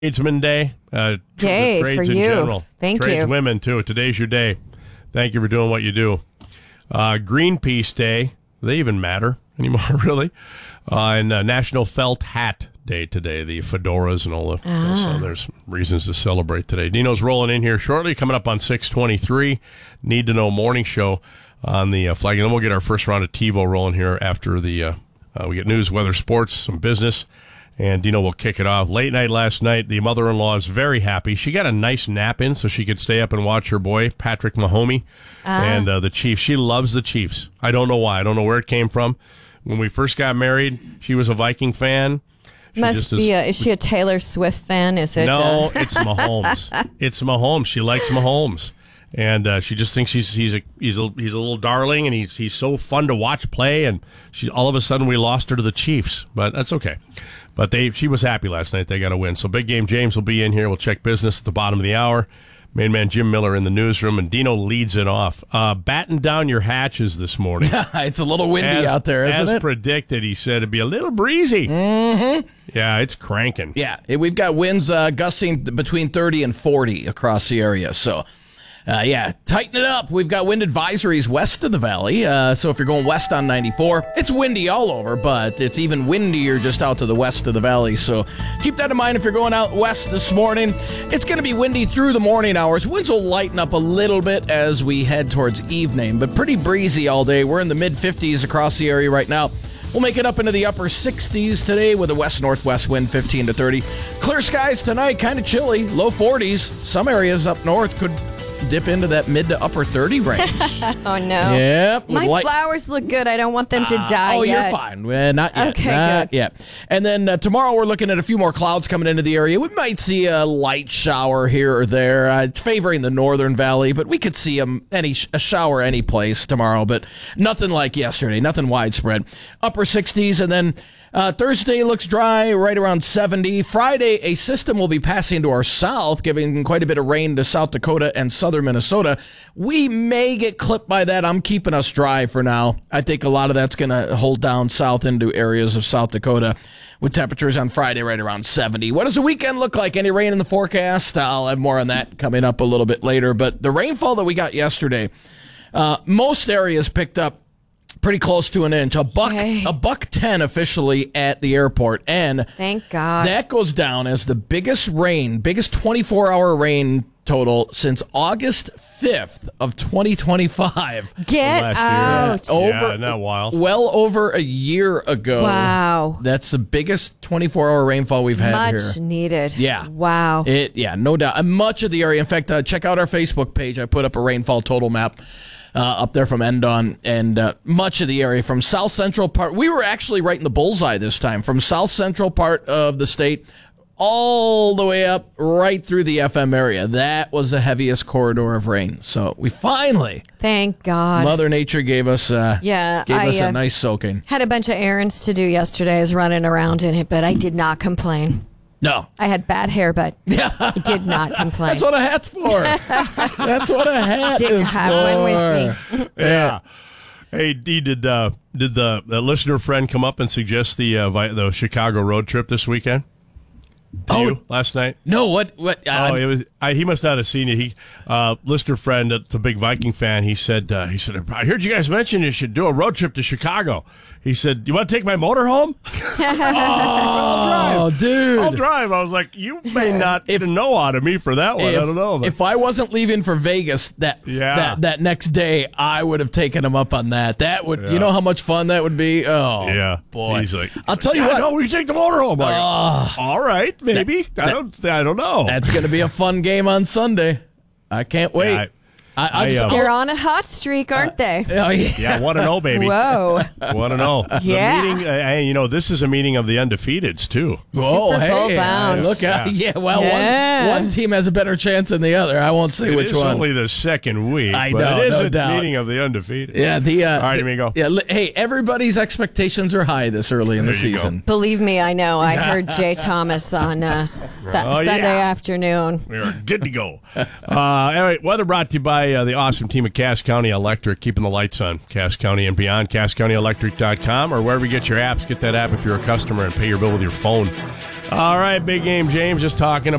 Tradesman Day. Yay, trades for in you. general. Thank Trades you. women, too. Today's your day. Thank you for doing what you do. Greenpeace Day. They even matter anymore, really. And National Felt Hat Day today. The fedoras and all the so there's reasons to celebrate today. Dino's rolling in here shortly, coming up on 6:23. Need to Know Morning Show on the flag. And then we'll get our first round of TiVo rolling here after the we get news, weather, sports, some business. And Dino will kick it off. Late night last night, the mother-in-law is very happy. She got a nice nap in so she could stay up and watch her boy, Patrick Mahomes, and the Chiefs. She loves the Chiefs. I don't know why. I don't know where it came from. When we first got married, she was a Viking fan. Is she a Taylor Swift fan? Is it? No, it's Mahomes. It's Mahomes. She likes Mahomes. And she just thinks he's a little darling, and he's so fun to watch play. And all of a sudden we lost her to the Chiefs, but that's okay. But she was happy last night. They got a win. So Big Game James will be in here. We'll check business at the bottom of the hour. Main man Jim Miller in the newsroom, and Dino leads it off. Batten down your hatches this morning. It's a little windy out there, isn't it? As predicted, he said it'd be a little breezy. Mm-hmm. Yeah, it's cranking. Yeah, we've got winds gusting between 30 and 40 across the area. So, tighten it up. We've got wind advisories west of the valley. So if you're going west on 94, it's windy all over, but it's even windier just out to the west of the valley. So keep that in mind if you're going out west this morning. It's going to be windy through the morning hours. Winds will lighten up a little bit as we head towards evening, but pretty breezy all day. We're in the mid-50s across the area right now. We'll make it up into the upper 60s today with a west-northwest wind 15 to 30. Clear skies tonight, kind of chilly, low 40s. Some areas up north could dip into that mid to upper 30 range. Oh, no. Yep. My flowers look good. I don't want them to die yet. You're fine. Not yet. Okay, not good. yet. And then tomorrow we're looking at a few more clouds coming into the area. We might see a light shower here or there. It's favoring the northern valley, but we could see a shower any place tomorrow, but nothing like yesterday. Nothing widespread. Upper 60s, and then Thursday looks dry, right around 70. Friday, a system will be passing to our south, giving quite a bit of rain to South Dakota and southern Minnesota. We may get clipped by that. I'm keeping us dry for now. I think a lot of that's going to hold down south into areas of South Dakota with temperatures on Friday right around 70. What does the weekend look like? Any rain in the forecast? I'll have more on that coming up a little bit later. But the rainfall that we got yesterday, most areas picked up pretty close to an inch. A buck 10 officially at the airport. And thank God. That goes down as the biggest 24-hour rain total since August 5th of 2025. Get out. Isn't that wild? Well over a year ago. Wow. That's the biggest 24-hour rainfall we've had here. Much needed. Yeah. Wow. No doubt. And much of the area. In fact, check out our Facebook page. I put up a rainfall total map up there from Endon, and much of the area from south central part. We were actually right in the bullseye this time, from south central part of the state all the way up right through the FM area. That was the heaviest corridor of rain. So we finally, thank God, Mother Nature gave us a nice soaking. Had a bunch of errands to do yesterday. I was running around in it, but I did not complain. No. I had bad hair, but I did not complain. That's what a hat's for. That's what a hat Didn't is have for. one with me. Yeah. Hey, Dee, did the listener friend come up and suggest the Chicago road trip this weekend? You last night? No, what? It was. He must not have seen you. He, listener friend, that's a big Viking fan. He said, I heard you guys mention you should do a road trip to Chicago. He said, "You want to take my motor home?" Oh, dude, I'll drive. I was like, you may not know out of me for that one. I don't know. But. If I wasn't leaving for Vegas that next day, I would have taken him up on that. That would, you know how much fun that would be. Oh, yeah, boy. He's like, I'll tell you what. No, we take the motor home. All right, maybe. I don't know. That's going to be a fun game on Sunday. I can't wait. They're on a hot streak, aren't they? Oh, yeah. Yeah, 1-0, baby. Whoa. 1-0. Yeah. The meeting, this is a meeting of the undefeateds, too. Super Bowl bound. Look out. Yeah, one team has a better chance than the other. I won't say which one. It's only the second week. I but know, it is no a doubt. meeting of the undefeated. Yeah. All right, Amigo. Yeah, hey, everybody's expectations are high this early in the season. Believe me, I know. I heard Jay Thomas on Sunday afternoon. We are good to go. Anyway, weather brought to you by the awesome team at Cass County Electric, keeping the lights on. Cass County and beyond, CassCountyElectric.com, or wherever you get your apps. Get that app if you're a customer and pay your bill with your phone. All right, big game, James. Just talking